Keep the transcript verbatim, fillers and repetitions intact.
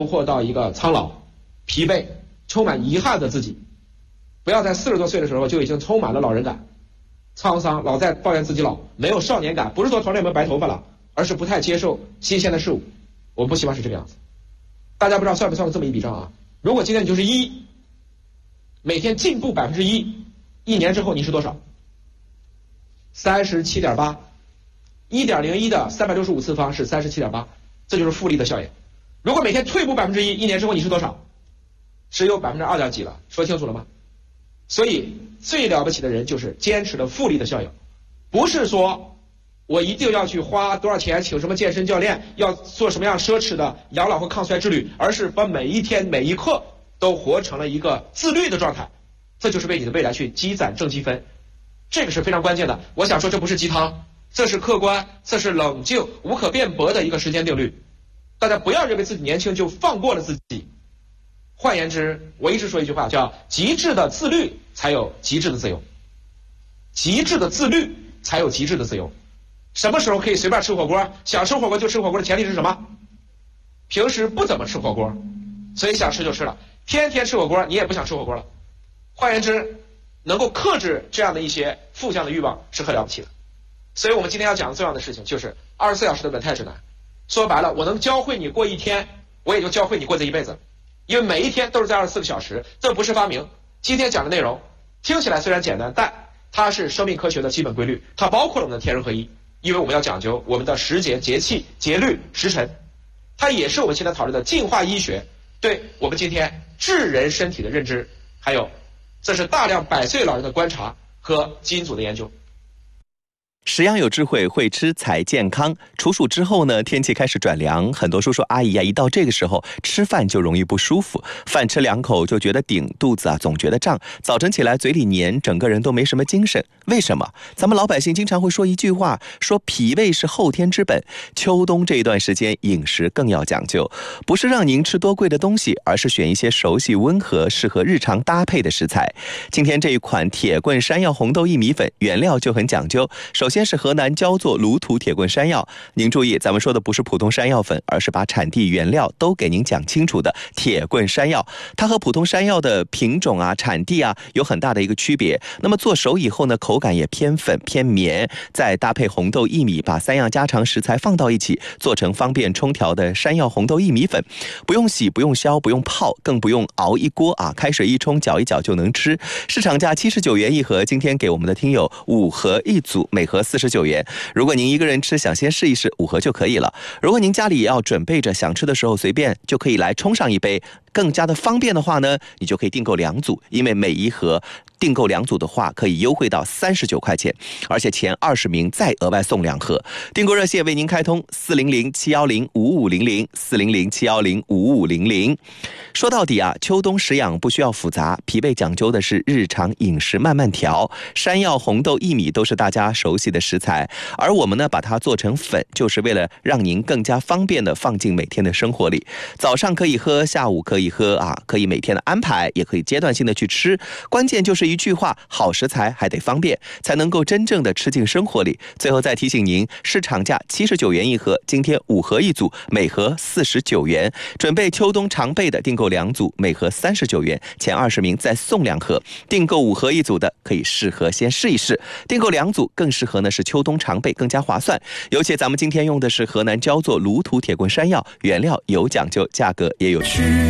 获到一个苍老、疲惫、充满遗憾的自己。不要在四十多岁的时候就已经充满了老人感、沧桑，老在抱怨自己老，没有少年感。不是说头上有没有白头发了，而是不太接受新鲜的事物。我不希望是这个样子。大家不知道算没算过这么一笔账啊？如果今天你就是一，每天进步百分之一，一年之后你是多少？三十七点八，一点零一的三百六十五次方是三十七点八，这就是复利的效应。如果每天退步百分之一，一年之后你是多少？只有百分之二点几了，说清楚了吗？所以最了不起的人就是坚持了复利的效应，不是说我一定要去花多少钱请什么健身教练，要做什么样奢侈的养老和抗衰之旅，而是把每一天每一刻都活成了一个自律的状态，这就是为你的未来去积攒正积分，这个是非常关键的。我想说这不是鸡汤，这是客观，这是冷静无可辩驳的一个时间定律。大家不要认为自己年轻就放过了自己。换言之，我一直说一句话，叫极致的自律才有极致的自由，极致的自律才有极致的自由。什么时候可以随便吃火锅？想吃火锅就吃火锅的前提是什么？平时不怎么吃火锅，所以想吃就吃了。天天吃火锅，你也不想吃火锅了。换言之，能够克制这样的一些负向的欲望是很了不起的。所以我们今天要讲的重要的事情就是二十四小时的稳态指南。说白了，我能教会你过一天，我也就教会你过这一辈子。因为每一天都是在二十四个小时，这不是发明。今天讲的内容听起来虽然简单，但它是生命科学的基本规律，它包括了我们的天人合一。因为我们要讲究我们的时节、节气、节律、时辰，它也是我们现在讨论的进化医学对我们今天智人身体的认知，还有这是大量百岁老人的观察和基因组的研究。 食养有智慧，会吃才健康。处暑之后呢，天气开始转凉，很多叔叔阿姨啊，一到这个时候吃饭就容易不舒服，饭吃两口就觉得顶，肚子啊总觉得胀，早晨起来嘴里黏，整个人都没什么精神。为什么？咱们老百姓经常会说一句话，说脾胃是后天之本。秋冬这一段时间饮食更要讲究，不是让您吃多贵的东西，而是选一些熟悉、温和、适合日常搭配的食材。今天这一款铁棍山药红豆薏米粉，原料就很讲究。首先是河南焦作鲁土铁棍山药，您注意，咱们说的不是普通山药粉，而是把产地原料都给您讲清楚的铁棍山药。它和普通山药的品种啊、产地啊有很大的一个区别。那么做熟以后呢，口感也偏粉偏绵，再搭配红豆薏米，把三样家常食材放到一起，做成方便冲调的山药红豆薏米粉，不用洗、不用削、不用泡，更不用熬一锅啊，开水一冲，搅一搅就能吃。市场价七十九元一盒，今天给我们的听友五盒一组，每盒四十九元。如果您一个人吃，想先试一试，五盒就可以了。如果您家里也要准备着，想吃的时候随便就可以来冲上一杯。更加的方便的话呢，你就可以订购两组，因为每一盒订购两组的话可以优惠到三十九块钱，而且前二十名再额外送两盒。订购热线为您开通四零零七幺零五五零零 四零零七幺零五五零零。说到底啊，秋冬食养不需要复杂，脾胃讲究的是日常饮食慢慢调。山药、红豆、薏米都是大家熟悉的食材，而我们呢把它做成粉，就是为了让您更加方便的放进每天的生活里。早上可以喝，下午可以喝啊，可以每天的安排，也可以阶段性的去吃。关键就是一句话，好食材还得方便，才能够真正的吃进生活里。最后再提醒您，市场价七十九元一盒，今天五盒一组，每盒四十九元。准备秋冬常备的订购两组，每盒三十九元，前二十名再送两盒。订购五盒一组的可以适合先试一试，订购两组更适合呢是秋冬常备，更加划算。尤其咱们今天用的是河南焦作鲁土铁棍山药，原料有讲究，价格也有区别。